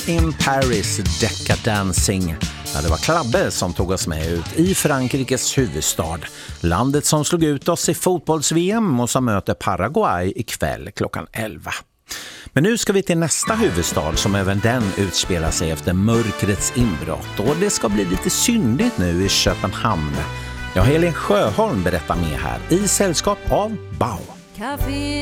In Paris, Decadancing. Ja, det var Klabbe som tog oss med ut i Frankrikes huvudstad. Landet som slog ut oss i fotbolls-VM och som möter Paraguay ikväll klockan 11. Men nu ska vi till nästa huvudstad som även den utspelar sig efter mörkrets inbrott. Och det ska bli lite syndigt nu i Köpenhamn. Ja, Helen Sjöholm berättar mer här i sällskap av Bau.